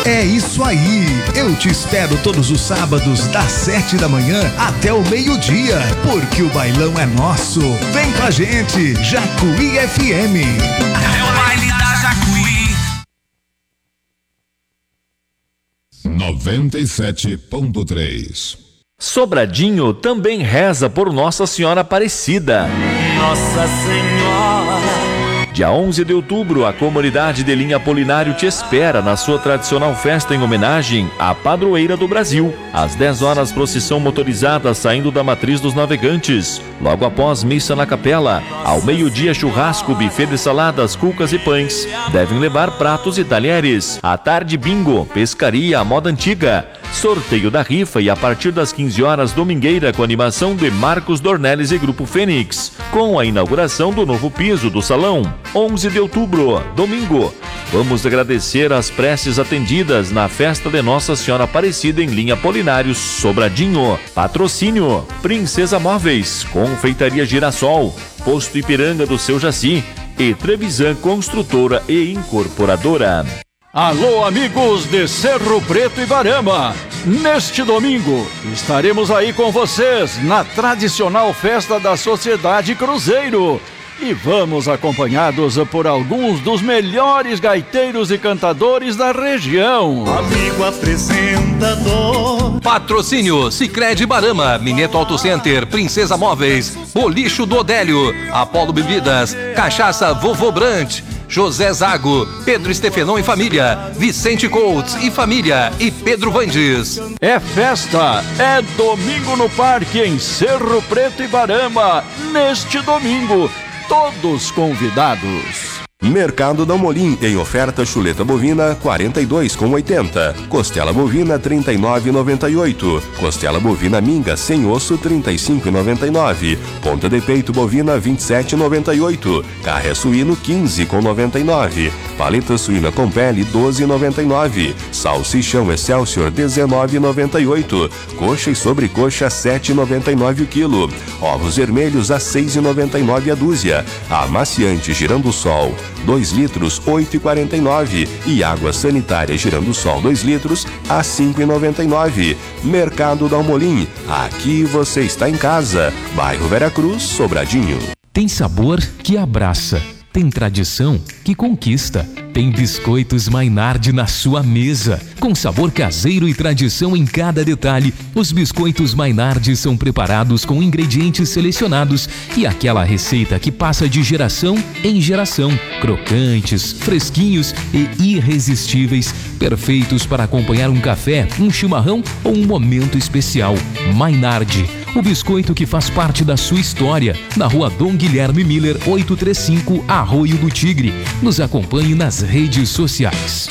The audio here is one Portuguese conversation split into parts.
É isso aí, eu te espero todos os sábados das 7 da manhã até o meio-dia, porque o bailão é nosso. Vem com a gente, Jacuí FM. É o baile da Jacuí. 97.3. Sobradinho também reza por Nossa Senhora Aparecida. Nossa Senhora. Dia 11 de outubro, a comunidade de Linha Apolinário te espera na sua tradicional festa em homenagem à padroeira do Brasil. Às 10 horas, procissão motorizada saindo da Matriz dos Navegantes. Logo após, missa na capela. Ao meio-dia, churrasco, buffet de saladas, cucas e pães. Devem levar pratos e talheres. À tarde, bingo, pescaria à moda antiga. Sorteio da rifa e a partir das 15 horas, domingueira com animação de Marcos Dornelles e Grupo Fênix. Com a inauguração do novo piso do salão. 11 de outubro, domingo. Vamos agradecer as preces atendidas na festa de Nossa Senhora Aparecida em Linha Apolinário, Sobradinho. Patrocínio: Princesa Móveis, Confeitaria Girassol, Posto Ipiranga do Seu Jaci e Trevisan Construtora e Incorporadora. Alô, amigos de Cerro Preto e Barama! Neste domingo estaremos aí com vocês na tradicional festa da Sociedade Cruzeiro. E vamos acompanhados por alguns dos melhores gaiteiros e cantadores da região. Amigo apresentador. Patrocínio: Sicredi Barama, Mineto Auto Center, Princesa Móveis, Bolicho do Odélio, Apolo Bebidas, Cachaça Vovô Brant, José Zago, Pedro Estefenon e família, Vicente Coates e família e Pedro Vandes. É festa, é domingo no parque em Cerro Preto e Barama. Neste domingo, todos convidados. Mercado da Molim, em oferta chuleta bovina 42,80, costela bovina 39,98, costela bovina minga sem osso 35,99, ponta de peito bovina 27,98, carré suíno 15,99, paleta suína com pele 12,99, salsichão Excelsior 19,98, coxa e sobrecoxa 7,99 o quilo, ovos vermelhos a 6,99 a dúzia, amaciante Girando-Sol 2 litros 8,49 e água sanitária Girando-Sol 2 litros a 5,99. Mercado da Almolim, aqui você está em casa. Bairro Veracruz, Sobradinho. Tem sabor que abraça, tem tradição que conquista. Tem biscoitos Maynard na sua mesa. Com sabor caseiro e tradição em cada detalhe, os biscoitos Maynard são preparados com ingredientes selecionados e aquela receita que passa de geração em geração. Crocantes, fresquinhos e irresistíveis, perfeitos para acompanhar um café, um chimarrão ou um momento especial. Maynard, o biscoito que faz parte da sua história. Na rua Dom Guilherme Miller, 835, Arroio do Tigre. Nos acompanhe nas redes sociais.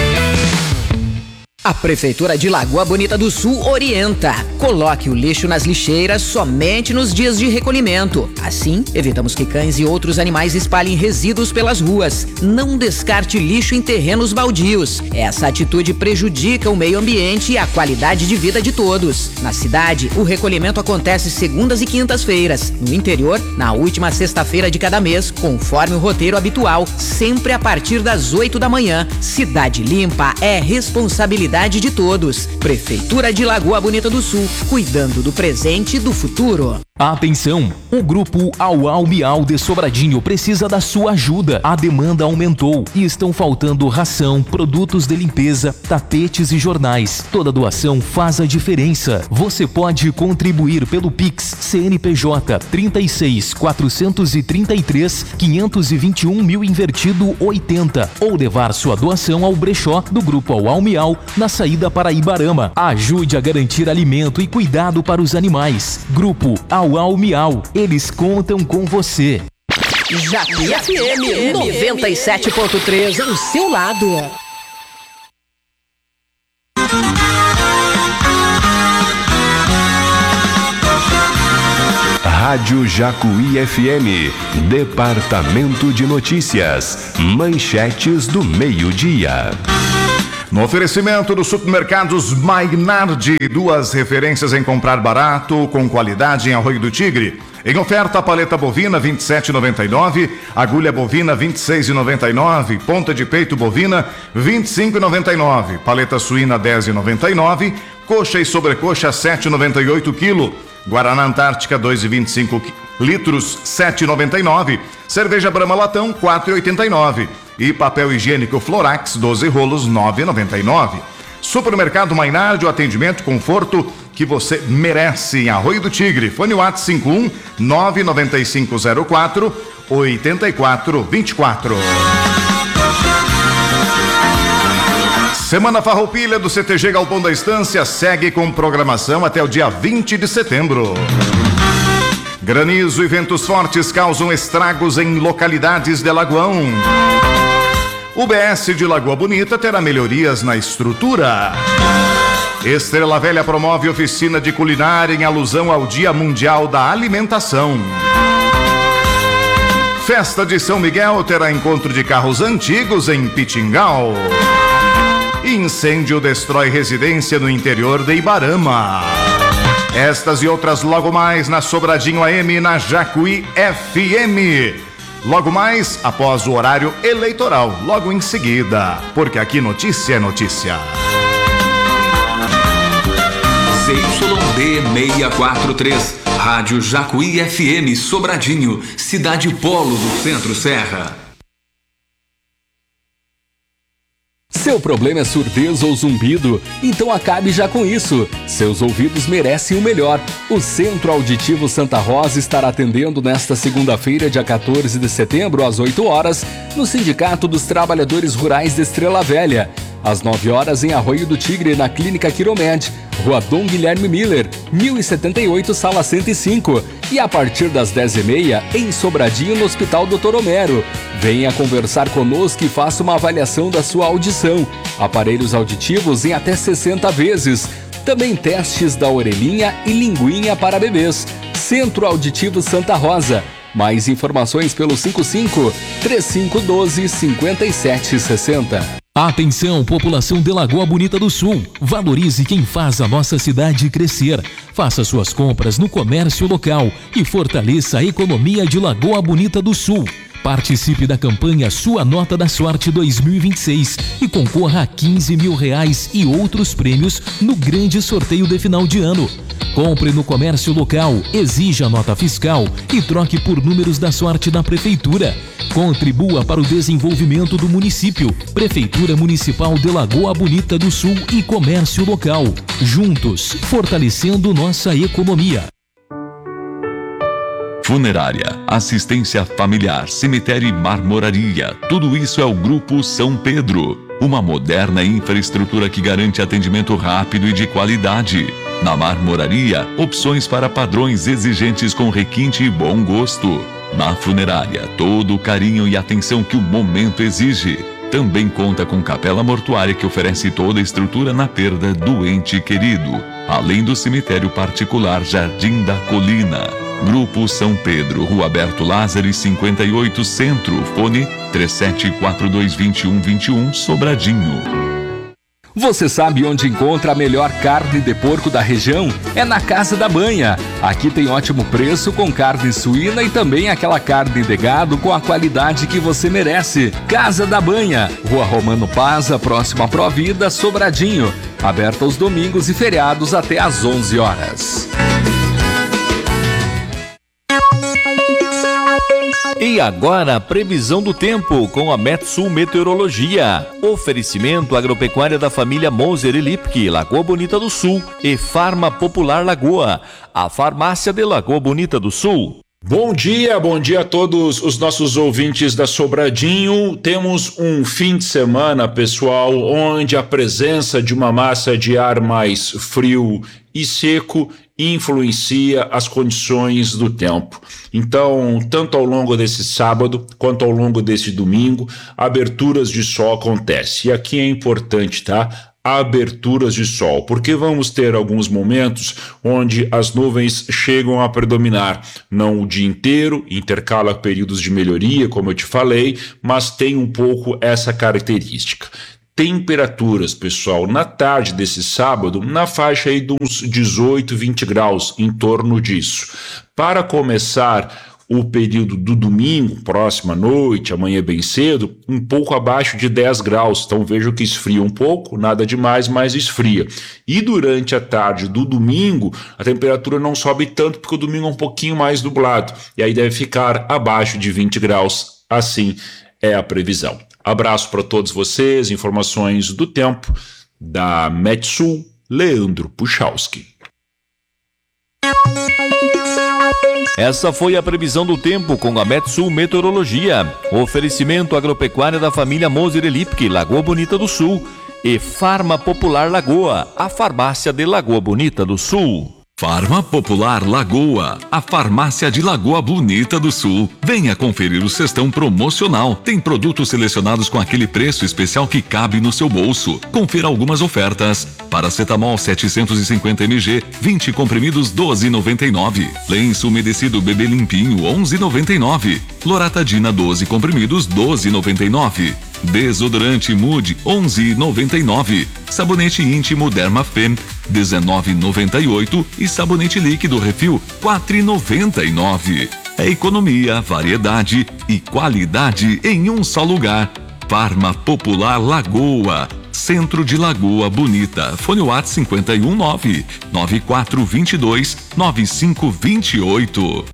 A Prefeitura de Lagoa Bonita do Sul orienta: coloque o lixo nas lixeiras somente nos dias de recolhimento. Assim, evitamos que cães e outros animais espalhem resíduos pelas ruas. Não descarte lixo em terrenos baldios. Essa atitude prejudica o meio ambiente e a qualidade de vida de todos. Na cidade, o recolhimento acontece segundas e quintas-feiras. No interior, na última sexta-feira de cada mês, conforme o roteiro habitual, sempre a partir das 8 da manhã. Cidade limpa é responsabilidade de todos. Prefeitura de Lagoa Bonita do Sul, cuidando do presente e do futuro. Atenção! O grupo Au Miau de Sobradinho precisa da sua ajuda. A demanda aumentou e estão faltando ração, produtos de limpeza, tapetes e jornais. Toda doação faz a diferença. Você pode contribuir pelo Pix CNPJ 36 433 521 mil invertido 80 ou levar sua doação ao brechó do grupo Au Miau na saída para Ibarama. Ajude a garantir alimento e cuidado para os animais. Grupo Au Miau, eles contam com você. Jacuí FM 97.3, ao seu lado. Rádio Jacuí FM, Departamento de Notícias, manchetes do meio-dia. No oferecimento dos supermercados Magnardi, 2 referências em comprar barato, com qualidade em Arroio do Tigre. Em oferta, a paleta bovina R$ 27,99, agulha bovina R$ 26,99, ponta de peito bovina R$ 25,99, paleta suína R$ 10,99, coxa e sobrecoxa R$ 7,98 quilo, Guaraná Antártica 2,25 litros R$ 7,99, cerveja Brahma Latão R$ 4,89 e papel higiênico Florax 12 rolos R$ 9,99. Supermercado Mainardi, o atendimento, conforto que você merece em Arroio do Tigre. Fone WhatsApp 51 99504 8424. Semana Farroupilha do CTG Galpão da Estância segue com programação até o dia 20 de setembro. Granizo e ventos fortes causam estragos em localidades de Lagoão. O BS de Lagoa Bonita terá melhorias na estrutura. Estrela Velha promove oficina de culinária em alusão ao Dia Mundial da Alimentação. Festa de São Miguel terá encontro de carros antigos em Pitingal. Incêndio destrói residência no interior de Ibarama. Estas e outras logo mais na Sobradinho AM na Jacuí FM. Logo mais, após o horário eleitoral, logo em seguida, porque aqui notícia é notícia. CYD 643, Rádio Jacuí FM Sobradinho, cidade polo do Centro Serra. Seu problema é surdez ou zumbido? Então acabe já com isso. Seus ouvidos merecem o melhor. O Centro Auditivo Santa Rosa estará atendendo nesta segunda-feira, dia 14 de setembro, às 8 horas, no Sindicato dos Trabalhadores Rurais de Estrela Velha. Às 9 horas, em Arroio do Tigre, na Clínica Quiromed, Rua Dom Guilherme Miller, 1078, Sala 105. E a partir das 10h30, em Sobradinho, no Hospital Dr. Homero. Venha conversar conosco e faça uma avaliação da sua audição. Aparelhos auditivos em até 60 vezes. Também testes da orelhinha e linguinha para bebês. Centro Auditivo Santa Rosa. Mais informações pelo 55-3512-5760. Atenção, população de Lagoa Bonita do Sul. Valorize quem faz a nossa cidade crescer. Faça suas compras no comércio local e fortaleça a economia de Lagoa Bonita do Sul. Participe da campanha Sua Nota da Sorte 2026 e concorra a R$15 mil e outros prêmios no grande sorteio de final de ano. Compre no comércio local, exija a nota fiscal e troque por números da sorte da Prefeitura. Contribua para o desenvolvimento do município. Prefeitura Municipal de Lagoa Bonita do Sul e comércio local. Juntos, fortalecendo nossa economia. Funerária, assistência familiar, cemitério e marmoraria. Tudo isso é o Grupo São Pedro. Uma moderna infraestrutura que garante atendimento rápido e de qualidade. Na marmoraria, opções para padrões exigentes com requinte e bom gosto. Na funerária, todo o carinho e atenção que o momento exige. Também conta com capela mortuária que oferece toda a estrutura na perda do ente querido. Além do cemitério particular Jardim da Colina. Grupo São Pedro, Rua Alberto Lázaro 58 Centro, fone 37422121, Sobradinho. Você sabe onde encontra a melhor carne de porco da região? É na Casa da Banha. Aqui tem ótimo preço com carne suína e também aquela carne de gado com a qualidade que você merece. Casa da Banha, Rua Romano Paza, próxima à Provida, Sobradinho. Aberta aos domingos e feriados até às 11 horas. E agora, a previsão do tempo com a Metsul Meteorologia. Oferecimento agropecuária da família Moser e Lipke, Lagoa Bonita do Sul e Farma Popular Lagoa, a farmácia de Lagoa Bonita do Sul. Bom dia a todos os nossos ouvintes da Sobradinho. Temos um fim de semana, pessoal, onde a presença de uma massa de ar mais frio e seco influencia as condições do tempo. Então, tanto ao longo desse sábado quanto ao longo desse domingo, aberturas de sol acontecem. E aqui é importante, tá? Aberturas de sol, porque vamos ter alguns momentos onde as nuvens chegam a predominar, não o dia inteiro, intercala períodos de melhoria, como eu te falei, mas tem um pouco essa característica. Temperaturas, pessoal, na tarde desse sábado, na faixa aí de uns 18, 20 graus, em torno disso. Para começar o período do domingo, próxima noite, amanhã bem cedo, um pouco abaixo de 10 graus. Então vejam que esfria um pouco, nada demais, mas esfria. E durante a tarde do domingo, a temperatura não sobe tanto, porque o domingo é um pouquinho mais nublado. E aí deve ficar abaixo de 20 graus, assim é a previsão. Abraço para todos vocês, informações do tempo da Metsul, Leandro Puchalski. Essa foi a previsão do tempo com a Metsul Meteorologia. Oferecimento agropecuária da família Moser Lipke, Lagoa Bonita do Sul. E Farma Popular Lagoa, a farmácia de Lagoa Bonita do Sul. Farma Popular Lagoa, a farmácia de Lagoa Bonita do Sul. Venha conferir o cestão promocional. Tem produtos selecionados com aquele preço especial que cabe no seu bolso. Confira algumas ofertas. Paracetamol 750 mg, 20 comprimidos, 12,99. Lenço umedecido bebê limpinho, 11,99. Loratadina 12 comprimidos, 12,99. Desodorante Mude, 11,99. Sabonete íntimo Dermafem, 19,98. E sabonete líquido Refil, 4,99. É economia, variedade e qualidade em um só lugar. Farma Popular Lagoa, centro de Lagoa Bonita. Fone WhatsApp 519-9222-9528.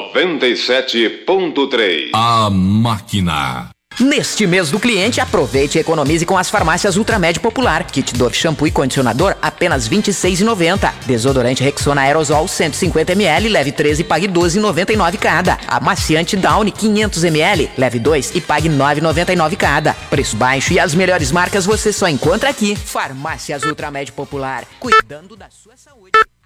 97.3. A Máquina. Neste mês do cliente, aproveite e economize com as farmácias Ultramed Popular. Kit Dove shampoo e condicionador, apenas R$ 26,90. Desodorante Rexona Aerosol 150 ml, leve 13 e pague R$ 12,99 cada. Amaciante Downy 500 ml, leve 2 e pague R$ 9,99 cada. Preço baixo e as melhores marcas você só encontra aqui. Farmácias Ultramed Popular, cuidando da sua saúde.